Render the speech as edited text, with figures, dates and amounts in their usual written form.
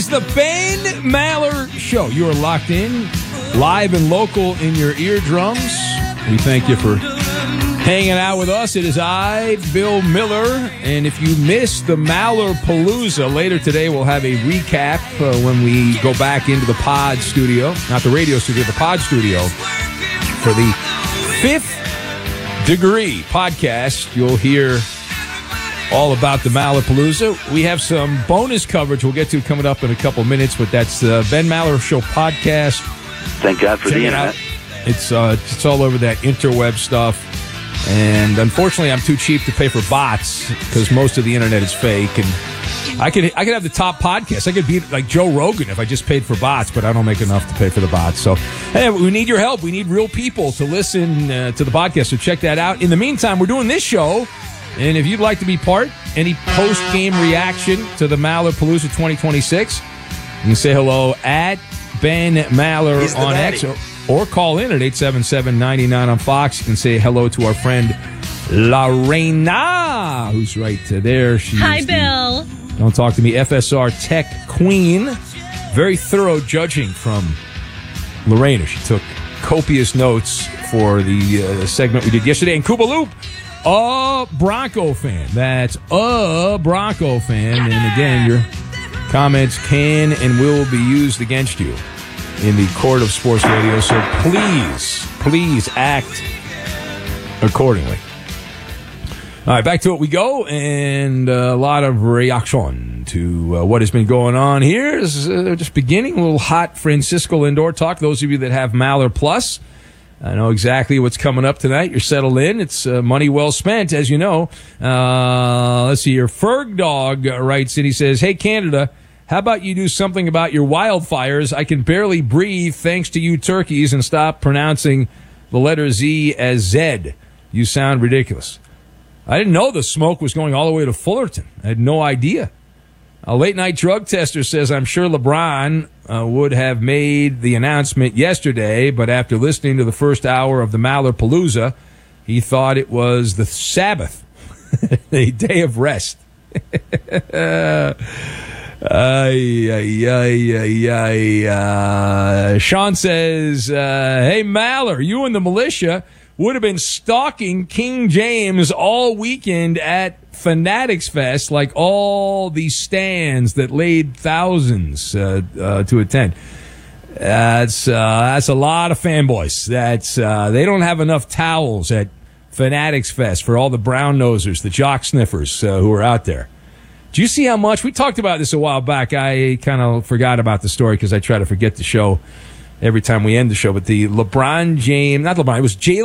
the Ben Maller Show. You are locked in, live and local in your eardrums. We thank you for hanging out with us. It is I, Bill Miller, and if you missed the Maller Palooza, later today we'll have a recap when we go back into the pod studio, not the radio studio, the pod studio, for the Fifth Degree podcast. You'll hear all about the Maller Palooza. We have some bonus coverage we'll get to coming up in a couple minutes, but that's the Ben Maller Show podcast. Thank God for the internet. It's all over that interweb stuff. And unfortunately, I'm too cheap to pay for bots because most of the internet is fake. And I could have the top podcast. I could be like Joe Rogan if I just paid for bots, but I don't make enough to pay for the bots. So, hey, we need your help. We need real people to listen to the podcast. So check that out. In the meantime, we're doing this show. And if you'd like to be part, any post-game reaction to the Maller Palooza 2026, you can say hello at Ben Maller on X. Or call in at 877-99 on Fox. You can say hello to our friend Lorena, who's right there. Hi, Bill. Don't talk to me. FSR Tech Queen. Very thorough judging from Lorena. She took copious notes for the segment we did yesterday. And Cuba Loop, a Bronco fan. That's a Bronco fan. And again, your comments can and will be used against you in the court of sports radio, so please act accordingly. All right, back to it we go, and a lot of reaction to what has been going on here. Just beginning, a little hot Francisco Lindor talk. Those of you that have Maller Plus, I know exactly what's coming up tonight. You're settled in. It's money well spent, as you know. Let's see here. Ferg Dog writes in. He says, "Hey, Canada, how about you do something about your wildfires? I can barely breathe thanks to you turkeys, and stop pronouncing the letter Z as Zed. You sound ridiculous." I didn't know the smoke was going all the way to Fullerton. I had no idea. A late-night drug tester says, "I'm sure LeBron would have made the announcement yesterday, but after listening to the first hour of the Maller Palooza, he thought it was the Sabbath, a day of rest." Sean says, "Hey, Maller, you and the militia would have been stalking King James all weekend at Fanatics Fest, like all these stands that laid thousands to attend." That's a lot of fanboys. They don't have enough towels at Fanatics Fest for all the brown nosers, the jock sniffers who are out there. Do you see how much? We talked about this a while back. I kind of forgot about the story because I try to forget the show every time we end the show. But the LeBron James, not LeBron, it was Jalen